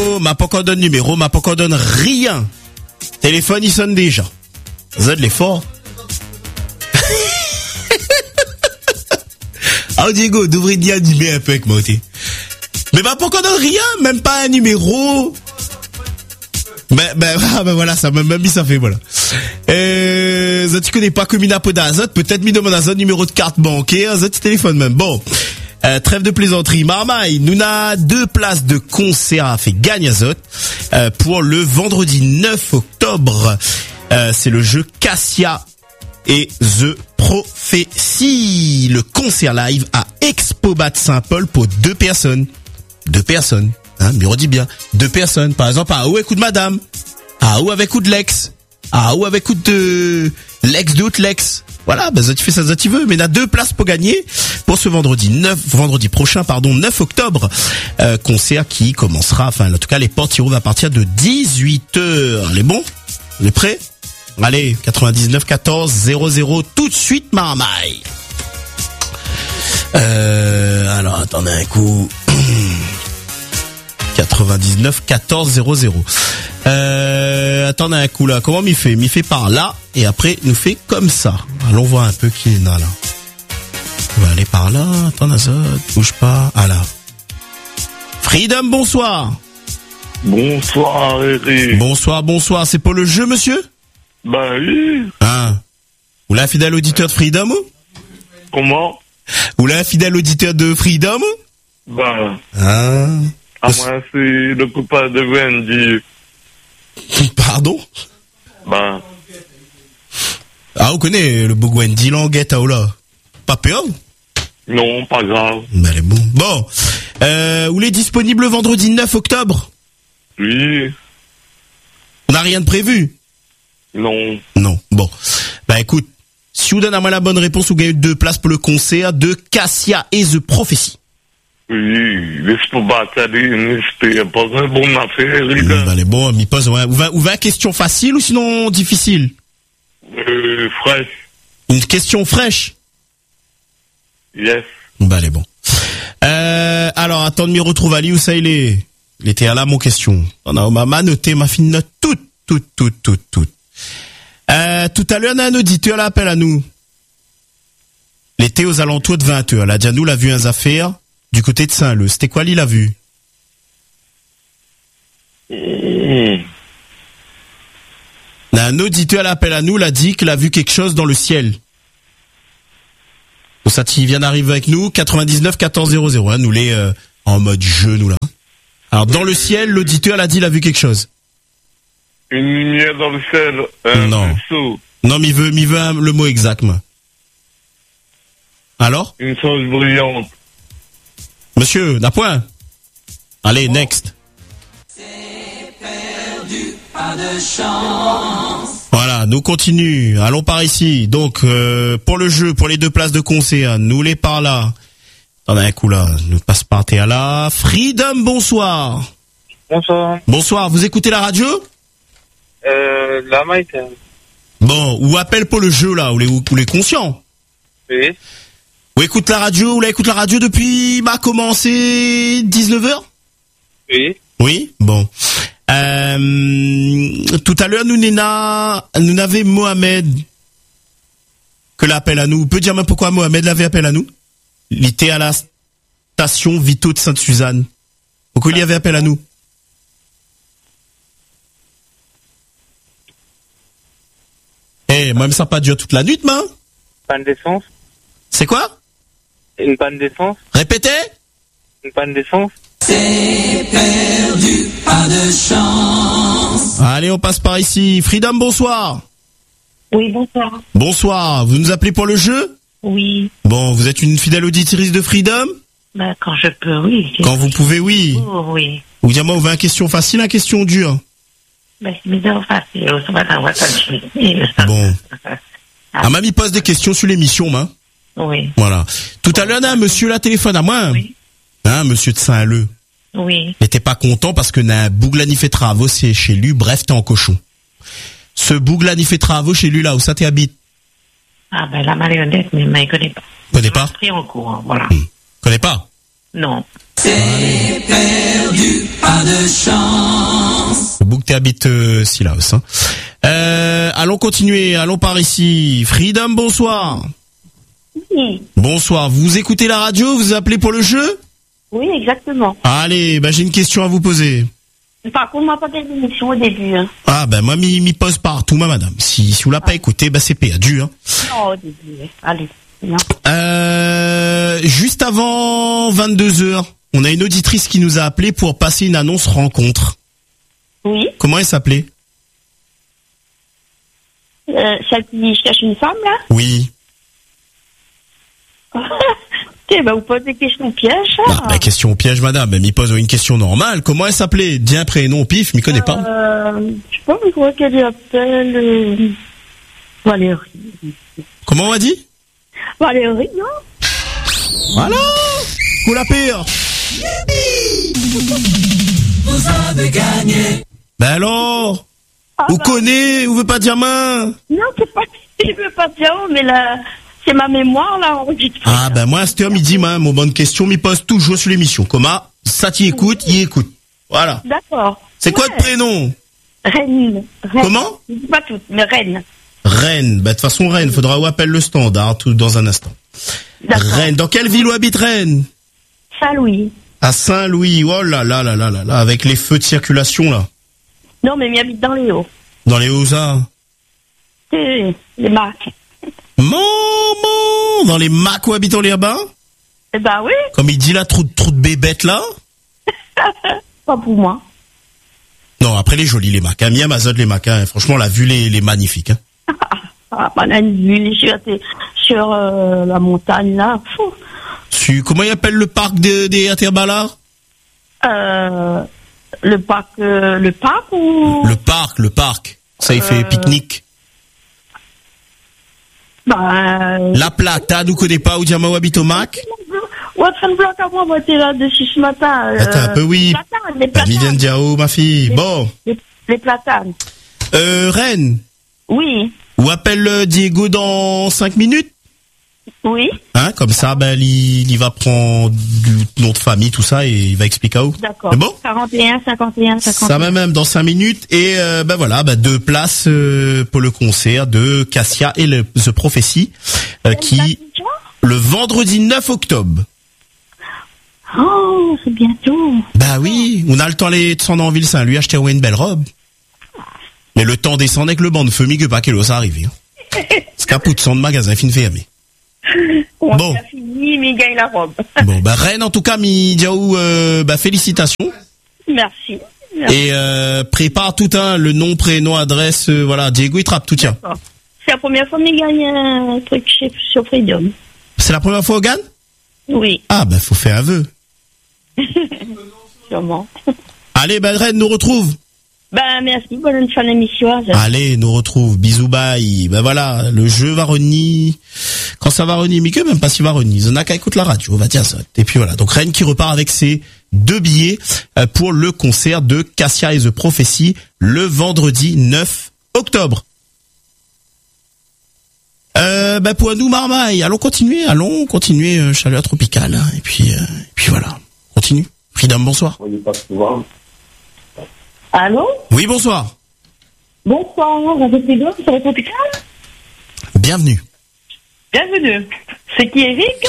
M'a pas encore donné numéro, m'a pas encore donné rien. Téléphone, il sonne déjà. Z les forts. Ah, Diego, devrait bien animer un peu avec moi, mais m'a pas encore donné rien, même pas un numéro. Ben voilà, ça m'a même mis ça fait, voilà. Ça tu connais pas comme une apo d'Azot, peut-être mis demande Azot numéro de carte bancaire, Azot téléphone même. Bon. Trêve de plaisanterie. Marmaille, nous n'a 2 places de concert à fait gagne Azot, pour le vendredi 9 octobre. C'est le jeu Cassia et The Prophecy. Le concert live à Expobat Saint-Paul pour 2 personnes. 2 personnes. Hein, mais on dit bien. 2 personnes. Par exemple, à ou avec coup de madame. À ou avec coup de l'ex. À ou avec coup de l'ex d'autre l'ex. Voilà, bah, ça tu fais ça tu veux. Mais il y a 2 places pour gagner pour ce vendredi prochain, 9 octobre. Concert qui commencera, enfin, en tout cas, les portes y ouvrent à partir de 18h. Les bons? Les prêts? Allez, 99 14 00 tout de suite, Marmaille. Alors, attendez un coup. 99 14 00. Attendez un coup là. Comment m'y fait? M'y fait par là et après nous fait comme ça. Allons voir un peu qui est là. On va aller par là. Attends, ça bouge pas. Ah là. Freedom, bonsoir. Bonsoir, Eric. Bonsoir. C'est pour le jeu, monsieur? Bah oui. Ah. Vous l'avez un fidèle auditeur de Freedom? Comment? Vous l'avez un fidèle auditeur de Freedom? Bah. Ah. À moi, c'est le copain de Wendy. Pardon? Bah. Ah, vous connaissez le beau Wendy Languette, oh là. Pas peur? Non, pas grave. Mais elle est bon. Bon. Vous êtes disponible le vendredi 9 octobre? Oui. On n'a rien de prévu? Non. Non. Bon. Bah écoute, si vous donnez à moi la bonne réponse, vous gagnez 2 places pour le concert de Cassia et The Prophecy. Oui, laisse-moi battre, c'est pas une bonne affaire, les gars. Bah, les bons, m'y pose, ouais. Vous avez une question facile ou sinon difficile? Fraîche. Une question fraîche? Yes. Bah, les bons. Alors, attends de m'y retrouver, Ali, où ça il est? Il était là, mon question. On a m'a noté, ma fine note, toute. Tout à l'heure, on a un auditeur, là, appelle à nous. Il était aux alentours de 20h. Là, déjà, nous, l'a vu un affaire. Du côté de Saint-Leu. C'était quoi, il a vu? Un auditeur à l'appel à nous l'a dit qu'il a vu quelque chose dans le ciel. Donc ça, il vient d'arriver avec nous, 99 14 00. Hein, nous les en mode jeu, nous là. Alors dans le ciel, l'auditeur l'a dit, il a vu quelque chose. Une lumière dans le ciel. Non. Non, mais il veut le mot exact, moi. Alors? Une chose brillante. Monsieur, d'un point. Allez, next. C'est perdu, pas de chance. Voilà, nous continue. Allons par ici. Donc, pour le jeu, pour les 2 places de concert, nous les par là. Attendez un coup là, nous passe par terre là. Freedom, bonsoir. Bonsoir. Bonsoir, vous écoutez la radio? La Mike. Bon, ou appelle pour le jeu là, ou les conscients. Oui. Ou écoute la radio depuis m'a commencé 19h? Oui. Oui, bon. Tout à l'heure, nous n'avons Mohamed que l'appel à nous. Vous pouvez dire même pourquoi Mohamed l'avait appel à nous? Il était à la station Vito de Sainte-Suzanne. Pourquoi il y avait appel à nous? Moi, même ça pas duré toute la nuit, main. Panne d'essence. C'est quoi? Une panne d'essence. Répétez. Une panne d'essence. C'est perdu, pas de chance. Allez, on passe par ici. Freedom, bonsoir. Oui, bonsoir. Bonsoir. Vous nous appelez pour le jeu? Oui. Bon, vous êtes une fidèle auditrice de Freedom? Bah, quand je peux, oui. Quand vous pouvez, oui. Oh, oui. Vous dites, moi, vous avez une question facile, une question dure? Bah, c'est bizarre facile. Ça va t'avoir ça difficile. Bon. Ah, mamie pose des questions sur l'émission, main. Oui. Voilà. Tout à l'heure, on a un monsieur là, téléphone à moi. Oui. Hein, monsieur de Saint-Leu. Oui. Il n'était pas content parce que n'a un bouglani fait travaux, c'est chez lui, bref, t'es en cochon. Ce bouglani fait travaux chez lui là, où ça t'habite? Ah, la marionnette, mais il ne connaît pas. Connais pas? Pris en courant, voilà. Connais pas? Non. C'est perdu, pas de chance. Le bouc t'habite Silaos. Hein. Allons continuer, allons par ici. Freedom, bonsoir. Oui. Bonsoir, vous écoutez la radio, vous appelez pour le jeu? Oui, exactement. Allez, j'ai une question à vous poser. Par contre, on m'a pas fait l'émission au début. Hein. Ah moi m'y pose partout, ma madame. Si vous l'a pas écouté, c'est perdu. Hein. Non, au début. Allez. Non. Juste avant 22h, on a une auditrice qui nous a appelé pour passer une annonce rencontre. Oui. Comment elle s'appelait? Celle qui cherche une femme, là? Oui. Vous posez des questions pièges. Question piège, madame. Elle m'y pose une question normale. Comment elle s'appelait? Dis un prénom, pif, m'y connais pas. Je sais pas, je crois qu'elle appelle Valérie. Comment on a dit? Valérie, non? Voilà. Coup la pire. Vous avez gagné. Alors? Vous connaissez, vous veut pas dire main? Non, c'est pas, je veux pas dire, mais là, c'est ma mémoire, là, enregistrée. Moi, à cette heure, midi, mon bonne question, m'y pose toujours sur l'émission. Comment? Ça t'y écoute, y écoute. Voilà. D'accord. C'est quoi le prénom? Reine. Comment? Je dis pas toutes, mais Reine. Reine. De toute façon, Reine, faudra où appelle le standard, tout dans un instant. D'accord. Reine. Dans quelle ville où habite Reine? Saint-Louis. À Saint-Louis. Oh là là là là là là, avec les feux de circulation, là. Non, mais il habite dans les Hauts. Dans les Hauts-Arts. C'est les marques. Maman! Dans les Macs où habitent les là-bas? Eh ben oui. Comme il dit là, trop de bébêtes là? Pas pour moi. Non, après les jolis, les Macs. Miam Azot, les Macs. Hein. Franchement, la vue, les magnifique. Hein. On a une vue sur la montagne, là. Comment il appelle le parc des Interballards? Le parc ou... Le parc. Ça, il fait pique-nique. La Plata, nous connaît pas où Diama ou habite au Mac? Ouais, train de bloc à moi, t'es là-dessus ce matin. Attends un peu, oui. Les platanes. Viviane Diao, ma fille. Bon. Les platanes. Reine. Oui. Ou appelle Diego dans 5 minutes? Oui. Hein, comme ça, il va prendre du nom de famille, tout ça, et il va expliquer où. D'accord. C'est bon? 41, 51, 51. Ça va même dans 5 minutes. Et, 2 places, pour le concert de Cassia et The Prophecy, qui, le vendredi 9 octobre. Oh, c'est bientôt. Oui, on a le temps de descendre en Ville-Saint, lui acheter une belle robe. Mais le temps descendre avec le banc de fumée que pas que ça arrive. Hein. C'est capot de son de magasin, fin fermé. Bon. Il a fini, mais il gagne la robe. Bon, Reine, en tout cas, Diaou, félicitations. Merci. Et, prépare tout, hein, le nom, prénom, adresse, voilà, Diego, il trappe tout, tiens. C'est la première fois qu'il gagne un truc sur Freedom. C'est la première fois au gagne? Oui. Faut faire un vœu. Sûrement. Allez, Reine, nous retrouve. Merci, bonne fin d'émission. Allez, nous retrouve. Bisous, bye. Voilà, le jeu va revenir. Quand ça va revenir, mais que même pas si va revenir. Zonaka écoute la radio, on va dire ça. Et puis voilà. Donc, Reine qui repart avec ses 2 billets pour le concert de Cassia et The Prophecy le vendredi 9 octobre. Pour nous, Marmaille, allons continuer, chaleur tropicale. Hein, et puis voilà. Continue. Freedom, bonsoir. Allô? Oui, bonsoir. Bonsoir, Radio Freedom, sur le tropical? Bienvenue. Bienvenue. C'est qui, Eric?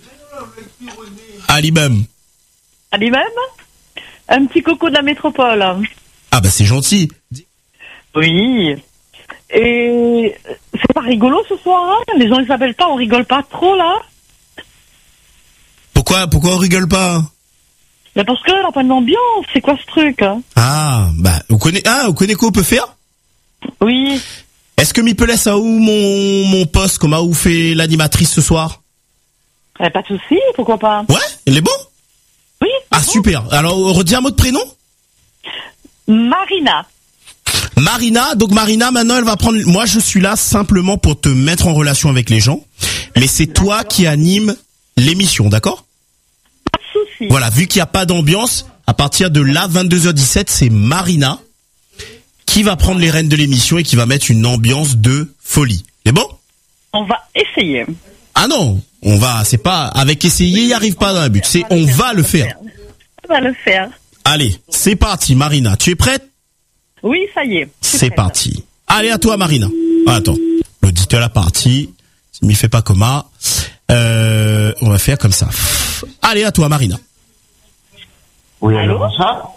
Ali même. Ali même? Un petit coco de la métropole. C'est gentil. Oui. Et c'est pas rigolo ce soir, hein? Les gens ils s'appellent pas, on rigole pas trop là. Pourquoi on rigole pas? Parce que là, pas d'ambiance, c'est quoi ce truc, hein? Vous connaissez quoi on peut faire? Oui. Est-ce que m'y peut laisser à où mon poste, comment où fait l'animatrice ce soir? Pas de souci, pourquoi pas? Ouais, elle est bon? Oui. Super. Alors, redis un mot de prénom? Marina. Marina, donc Marina, maintenant elle va prendre... Moi je suis là simplement pour te mettre en relation avec les gens, mais c'est toi qui anime l'émission, d'accord? Pas de souci. Voilà, vu qu'il n'y a pas d'ambiance, à partir de là, 22h17, c'est Marina qui va prendre les rênes de l'émission et qui va mettre une ambiance de folie. C'est bon? On va essayer. Non, c'est pas... Avec essayer, il n'y arrive pas dans la but, c'est on va le faire. va le faire. Allez, c'est parti, Marina. Tu es prête? Oui, ça y est. C'est parti. Allez, à toi, Marina. Ah, attends. L'auditeur est parti. Il m'y fait pas coma. On va faire comme ça. Allez, à toi, Marina. Oui, Allô? alors ça?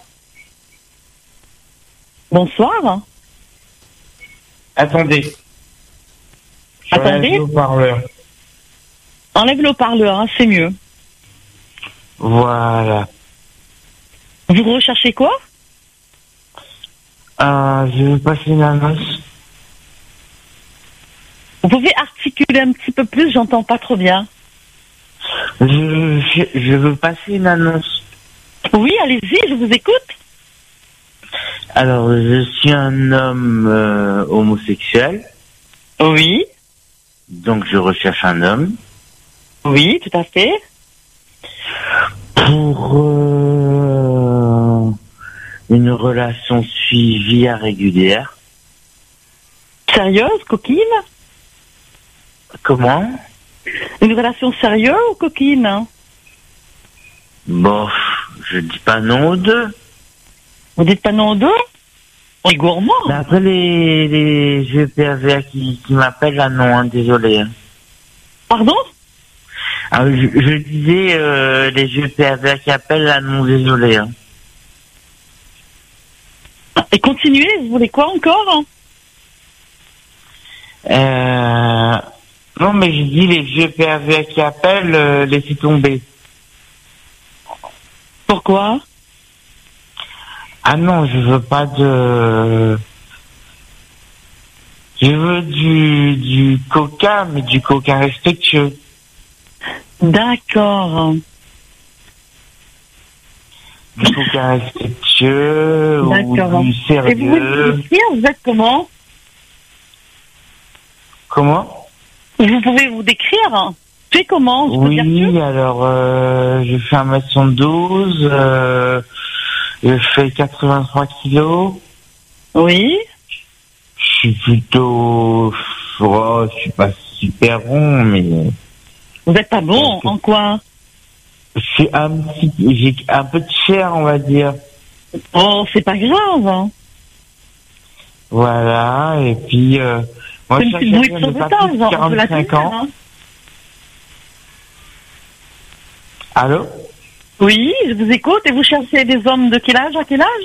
Bonsoir. Attendez. Attendez. Haut-parleur. Enlève le haut-parleur, hein, c'est mieux. Voilà. Vous recherchez quoi? Je vais passer une annonce. Vous pouvez articuler un petit peu plus, j'entends pas trop bien. Je veux passer une annonce. Oui, allez-y, je vous écoute. Alors, je suis un homme homosexuel, Oui, donc je recherche un homme oui, tout à fait. pour une relation suivie à régulière. Sérieuse, coquine? Comment? Une relation sérieuse ou coquine, hein? Bon, je dis pas non aux deux. Vous dites pas non aux deux? On est gourmand. Mais après, les GPAVA qui m'appellent, là, non, hein, désolé. Hein. Pardon? Ah, je disais, les GPAVA qui appellent, là, non, désolé. Hein. Et continuez, vous voulez quoi encore? Non, mais je dis, les GPAVA qui appellent, laissez tomber. Pourquoi? Ah non, je veux pas de... Je veux du coca, mais du coca respectueux. D'accord. Du coca respectueux D'accord. ou du Et vous voulez sérieux. me décrire, vous êtes comment? Comment? Vous pouvez vous décrire? Tu es comment? Je peux dire Oui, alors, je fais 1m72, je fais 83 kilos. Oui. Je suis plutôt... Oh, je suis pas super rond, mais... Vous êtes pas bon, en quoi? J'ai un peu de chair, on va dire. Oh, c'est pas grave, hein. Voilà, et puis... moi, C'est je une cherche petite bouille de quelqu'un de pas sauvetage, plus de on peut la 45 tenir, ans. hein. Allô? Oui, je vous écoute. Et vous cherchez des hommes de quel âge à quel âge?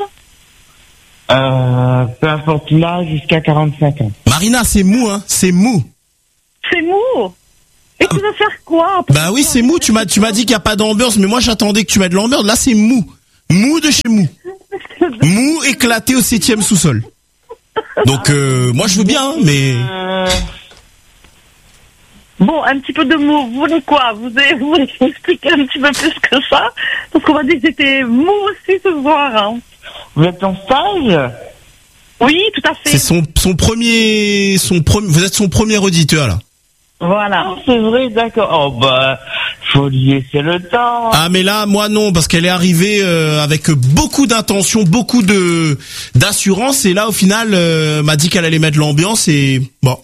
Peu importe l'âge, jusqu'à 45 ans. Marina, c'est mou, hein. C'est mou. C'est mou. Et tu veux faire quoi? Bah oui, c'est mou. Tu m'as dit qu'il n'y a pas d'ambiance, mais moi j'attendais que tu mettes de l'ambiance. Là, c'est mou. Mou de chez mou. Mou éclaté au 7e sous-sol. Donc, moi je veux bien, hein, mais... Bon, un petit peu de mou. Vous voulez quoi? Vous voulez expliquer un petit peu plus que ça? Parce qu'on m'a dit que j'étais mou aussi ce soir, hein. Vous êtes en stage? Oui, tout à fait. C'est son premier, vous êtes son premier auditeur, là. Voilà. Ah, c'est vrai, d'accord. Oh, bah, faut lui laisser le temps. Ah, mais là, moi non, parce qu'elle est arrivée avec beaucoup d'intention, beaucoup d'assurance, et là, au final, m'a dit qu'elle allait mettre l'ambiance, et bon.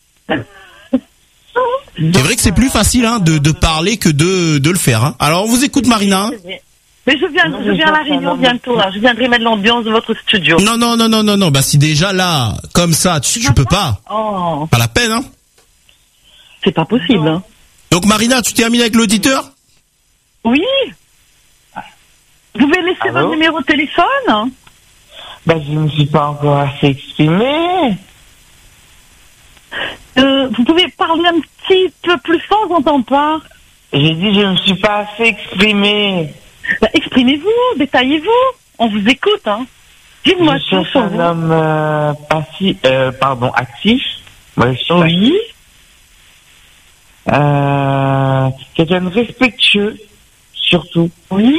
C'est vrai que c'est plus facile, hein, de parler que de le faire, hein. Alors, on vous écoute, Marina, hein. Mais je viens à la réunion bientôt, là. Je viendrai mettre l'ambiance de votre studio. Non, bah si déjà là, comme ça, tu peux pas. Oh, Pas la peine, hein. c'est pas possible, hein. Donc Marina, tu termines avec l'auditeur? Oui. Vous pouvez laisser Allô? votre numéro de téléphone? Bah, je ne me suis pas encore assez exprimé. Vous pouvez parler un petit peu plus fort, j'entends pas. J'ai dit, je ne me suis pas assez exprimé. Bah, exprimez-vous, détaillez-vous. On vous écoute, hein. Dites-moi Je tout cherche sur un vous. homme actif. Moi, je suis Oui. quelqu'un de respectueux, surtout. Oui.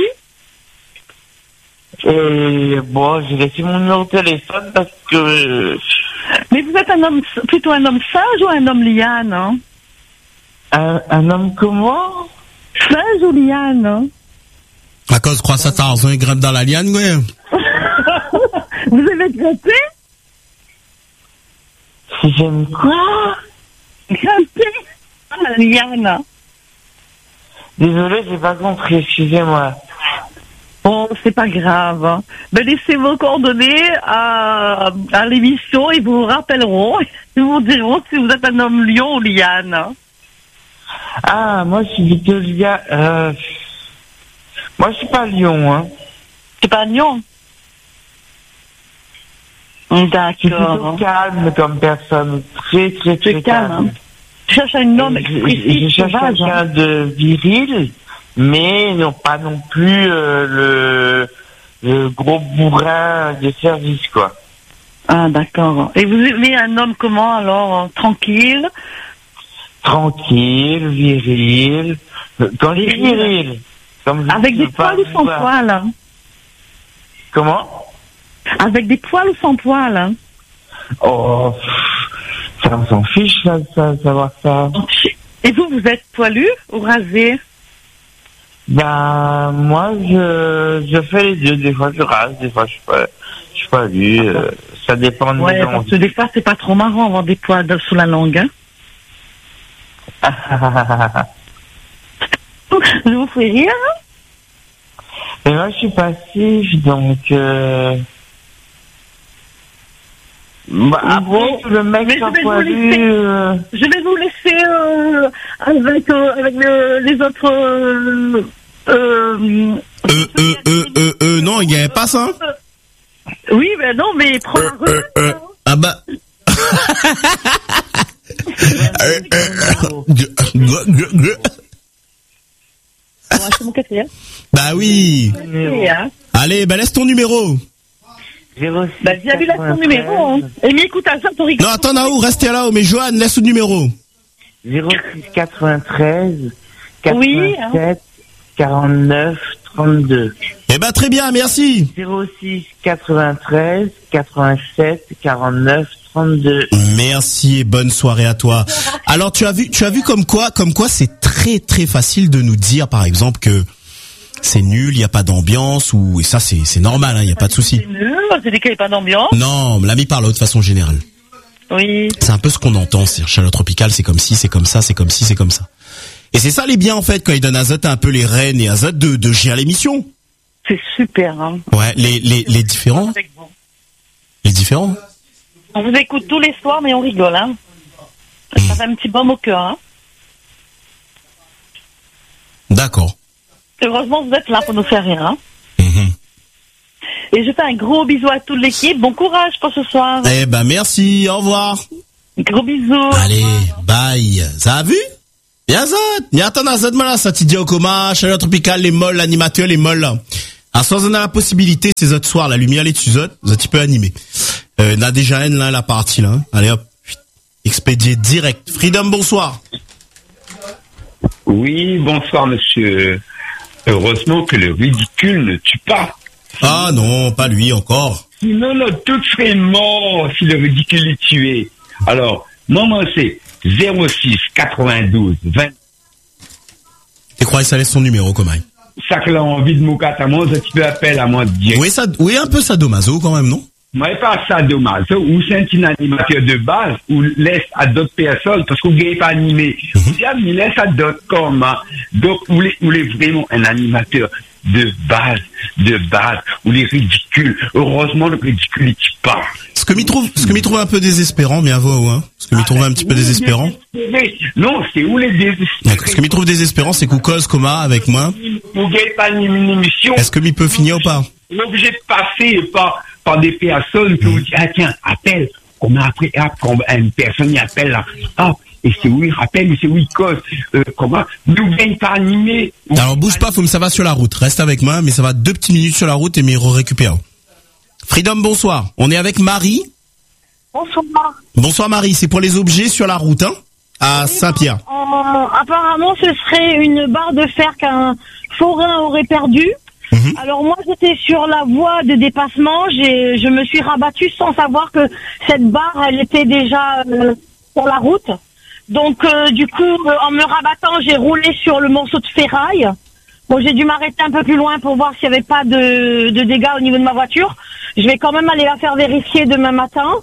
Et bon, j'ai laissé mon numéro de téléphone parce que Mais vous êtes plutôt un homme sage ou un homme liane, hein? un homme comment? Sage ou liane, hein? À cause de croire ça, t'as un grimpe dans la liane, ouais. Vous avez grimpé? Si j'aime quoi? Grimpé dans la liane. Désolé, j'ai pas compris, excusez-moi. Bon, c'est pas grave. Hein. Ben, laissez vos coordonnées à l'émission, ils vous rappelleront. Ils vous diront si vous êtes un homme lion ou liane. Hein. Ah, moi, je suis plutôt moi, je suis pas lion, hein. C'est pas un lion? Je suis plutôt D'accord. calme comme personne. Très, très, Tu es très calme. calme. Hein. Je cherche un homme Je expressif, cherche sauvage. quelqu'un Hein. de viril, mais non pas non plus le gros bourrin de service, quoi. Ah, d'accord. Et vous aimez un homme comment, alors? Tranquille? Tranquille, viril. Quand je dis viril, comme je Avec dis, des je parle poils ou sans pas. poils? Hein. Comment? Avec des poils ou sans poils? Hein. Oh, ça on s'en fiche, ça, savoir ça. Et vous êtes poilu ou rasé? Ben, moi, je fais les deux. Des fois, je rase, des fois, je suis pas vu. Ça dépend de Ouais, mes parce envies. que des fois, c'est pas trop marrant avoir des poils sous la langue. Hein. Je vous fais rire. Et moi, je suis passif, donc... Bah, après, Bon, le mec mais je sans vais vous poilu... laisser. Je vais vous laisser avec les autres... Non, il n'y avait pas ça. Oui, mais non, mais prends la relève. Ah bah. C'est mon quatrième. Bah oui. Hein. Allez, bah laisse ton numéro. 06 Bah, j'ai vu là son numéro. Hein. Et mais écoute, à ça, ton Non, attends, Naou, restez là-haut. Mais Johan, laisse ton numéro. 06 93 Oui, 87 49 32. Eh bah très bien, merci. 06 93 87 49 32. Merci et bonne soirée à toi. Alors tu as vu comme quoi c'est très très facile de nous dire par exemple que c'est nul, il y a pas d'ambiance et ça c'est normal, hein, il y a pas de souci. C'est nul, c'est dit qu'il n'y a pas d'ambiance. Non, l'ami parle de façon générale. Oui. C'est un peu ce qu'on entend, c'est Chaleur Tropicale, c'est comme si, c'est comme ça, c'est comme si, c'est comme ça. Et c'est ça les biens en fait quand ils donnent à Zot un peu les rênes et à Zot de gérer l'émission. C'est super. Hein. Ouais, les différents. Avec vous. Les différents. On vous écoute tous les soirs, mais on rigole. Hein. Ça fait un petit baume au cœur. Hein. D'accord. Heureusement, vous êtes là pour nous faire rire. Hein. Mhm. Et je fais un gros bisou à toute l'équipe. Bon courage pour ce soir. Eh ben merci, au revoir. Gros bisous. Allez, bye. Ça a vu? Y'a Zot. Y'a attends, Zot, là, ça t'y dit au coma, Chaleur Tropicale, les molles, l'animateur, les molles, là. Alors, sans en a la possibilité, ces autres soirs, la lumière, les dessus Zot, tu peux animer. N'a déjà une, là, la partie, là. Allez, hop. Expédié direct. Freedom, bonsoir. Oui, bonsoir, monsieur. Heureusement que le ridicule ne tue pas. Ah, non, pas lui, encore. Sinon, notre tout serait mort si le ridicule est tué. Alors, mon c'est 06 92 20. Tu crois que ça laisse son numéro, comment? Ça que l'a envie de moukatamon, tu peux appeler à moi direct. Oui, un peu sadomaso, quand même, non? Moi, pas ça dommage. Ou c'est un animateur de base, ou laisse à d'autres personnes, parce qu'on ne pas animé. Mais laisse à d'autres comme, hein. Donc, vous voulez vraiment un animateur de base, ou les ridicules. Heureusement, le ridicule, il tue pas. Ce que m'y trouve un peu désespérant, bien voir, hein. Ce que m'y trouve un petit peu désespérant. Non, c'est où les désespérés. Ce que m'y trouve désespérant, c'est qu'on cause coma avec moi. Vous n'avez pas une émission. Est-ce que m'y peut finir ou pas? On est obligé de passer par des personnes que vous dites, ah tiens, appelle. On a appris, quand une personne y appelle là, et c'est où il rappelle, et c'est où il cause. Comment? Nous gagne pas animé. Alors bouge pas, ça va sur la route. Reste avec moi, mais ça va 2 petites minutes sur la route et m'y récupère. Freedom, bonsoir. On est avec Marie. Bonsoir. Bonsoir Marie, c'est pour les objets sur la route, hein, à Saint-Pierre. Apparemment, ce serait une barre de fer qu'un forain aurait perdue. Mhm. Alors moi, j'étais sur la voie de dépassement. Je me suis rabattue sans savoir que cette barre, elle était déjà sur la route. Donc, du coup, en me rabattant, j'ai roulé sur le morceau de ferraille. Bon, j'ai dû m'arrêter un peu plus loin pour voir s'il n'y avait pas de dégâts au niveau de ma voiture. Je vais quand même aller la faire vérifier demain matin.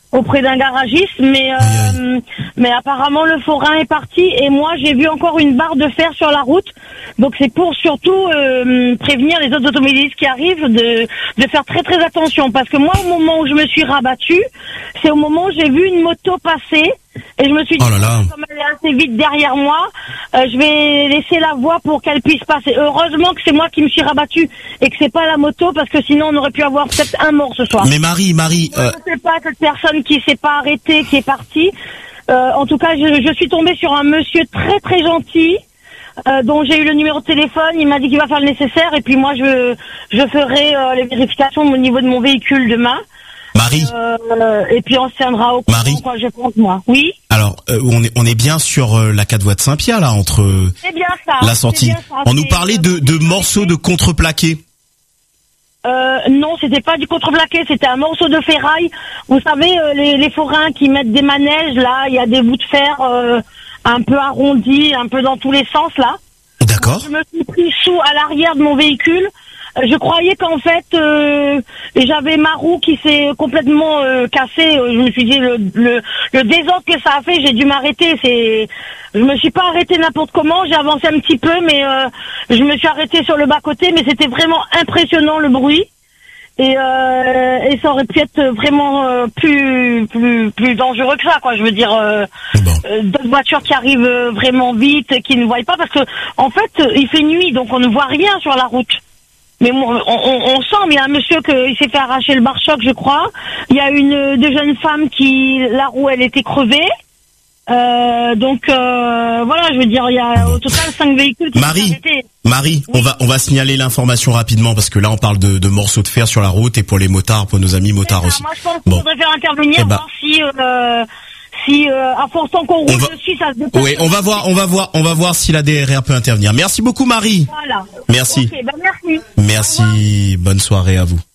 auprès d'un garagiste, mais apparemment le forain est parti et moi j'ai vu encore une barre de fer sur la route. Donc c'est pour surtout prévenir les autres automobilistes qui arrivent de faire très très attention, parce que moi au moment où je me suis rabattue, c'est au moment où j'ai vu une moto passer et je me suis dit, comme elle est assez vite derrière moi, je vais laisser la voie pour qu'elle puisse passer. Heureusement que c'est moi qui me suis rabattue et que c'est pas la moto, parce que sinon on aurait pu avoir peut-être un mort ce soir. Mais Marie, je sais pas, cette personne qui s'est pas arrêtée, qui est partie. En tout cas, je suis tombée sur un monsieur très très gentil, dont j'ai eu le numéro de téléphone. Il m'a dit qu'il va faire le nécessaire et puis moi je ferai les vérifications au niveau de mon véhicule demain. Marie. Et puis on se tiendra au courant, Marie. quoi, je pense, moi. Oui. Alors, on est bien sur la 4 voies de Saint-Pierre, là, entre c'est bien ça, la sortie. c'est bien ça. On nous parlait de morceaux de contreplaqué. Non, c'était pas du contreplaqué, c'était un morceau de ferraille. Vous savez, les forains qui mettent des manèges, là, il y a des bouts de fer un peu arrondis, un peu dans tous les sens, là. D'accord. Je me suis pris sous à l'arrière de mon véhicule. Je croyais qu'en fait, j'avais ma roue qui s'est complètement cassée. Je me suis dit, le désordre que ça a fait, j'ai dû m'arrêter. Je me suis pas arrêtée n'importe comment, j'ai avancé un petit peu, mais je me suis arrêtée sur le bas-côté, mais c'était vraiment impressionnant le bruit. Et ça aurait pu être vraiment plus dangereux que ça, quoi. Je veux dire, d'autres voitures qui arrivent vraiment vite, qui ne voient pas, parce que en fait, il fait nuit, donc on ne voit rien sur la route. Mais on sent, il y a un monsieur qui s'est fait arracher le pare-choc, je crois. Il y a deux jeunes femmes la roue, elle était crevée. Donc voilà, je veux dire, il y a au total 5 véhicules qui sont arrêtés. Marie, oui. on va signaler l'information rapidement, parce que là on parle de morceaux de fer sur la route, et pour les motards, pour nos amis motards aussi. Moi je pense qu'il faudrait faire intervenir, voir si à force qu'on roule dessus, ça se dépasse. Oui, on va voir si la DRR peut intervenir. Merci beaucoup Marie. Voilà. Merci. Okay, merci. Merci, bonne soirée à vous.